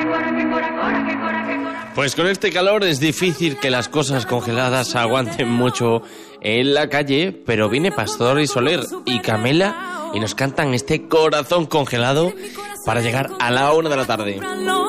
Pues con este calor es difícil que las cosas congeladas aguanten mucho en la calle, pero viene Pastor y Soler y Camela y nos cantan este Corazón Congelado para llegar a la 1 de la tarde.